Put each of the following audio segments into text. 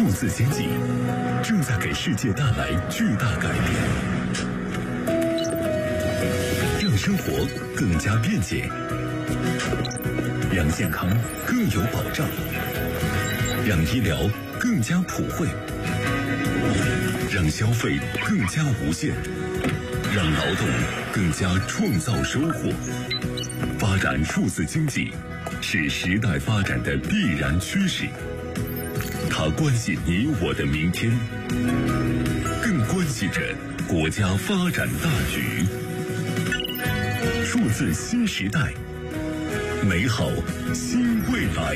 数字经济正在给世界带来巨大改变，让生活更加便捷，让健康更有保障，让医疗更加普惠，让消费更加无限，让劳动更加创造收获。发展数字经济是时代发展的必然趋势，它关系你我的明天，更关系着国家发展大局。数字新时代，美好新未来。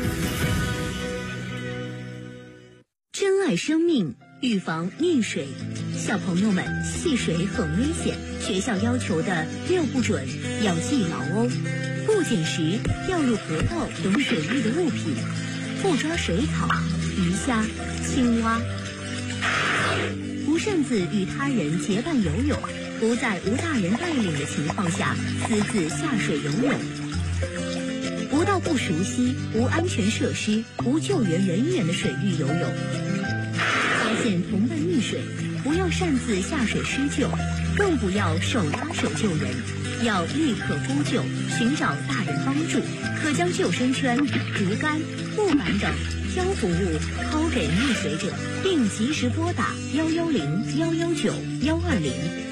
珍爱生命，预防溺水。小朋友们，戏水很危险，学校要求的6不准要记牢哦。不捡拾掉入河道等水域的物品，不抓水草、鱼虾、青蛙，不擅自与他人结伴游泳，不在无大人带领的情况下私自下水游泳，不到不熟悉、无安全设施、无救援人员的水域游泳。发现同伴溺水，不要擅自下水施救，更不要手拉手救人，要立刻呼救，寻找大人帮助，可将救生圈、竹竿、木板等漂浮物抛给溺水者，并及时拨打110、119、120。